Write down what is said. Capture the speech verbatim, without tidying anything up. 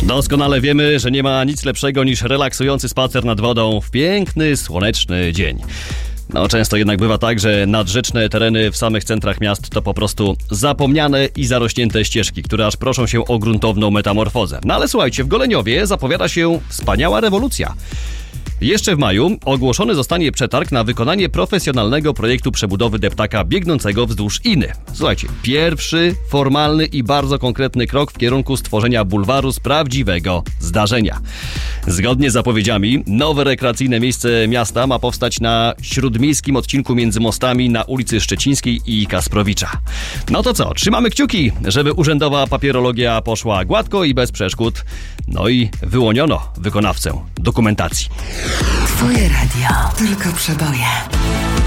Doskonale wiemy, że nie ma nic lepszego niż relaksujący spacer nad wodą w piękny, słoneczny dzień. No, często jednak bywa tak, że nadrzeczne tereny w samych centrach miast to po prostu zapomniane i zarośnięte ścieżki, które aż proszą się o gruntowną metamorfozę. No ale słuchajcie, w Goleniowie zapowiada się wspaniała rewolucja. Jeszcze w maju ogłoszony zostanie przetarg na wykonanie profesjonalnego projektu przebudowy deptaka biegnącego wzdłuż Iny. Słuchajcie, pierwszy formalny i bardzo konkretny krok w kierunku stworzenia bulwaru z prawdziwego zdarzenia. Zgodnie z zapowiedziami, nowe rekreacyjne miejsce miasta ma powstać na śródmiejskim odcinku między mostami na ulicy Szczecińskiej i Kasprowicza. No to co, trzymamy kciuki, żeby urzędowa papierologia poszła gładko i bez przeszkód. No i wyłoniono wykonawcę dokumentacji. Twoje radio, tylko przeboje.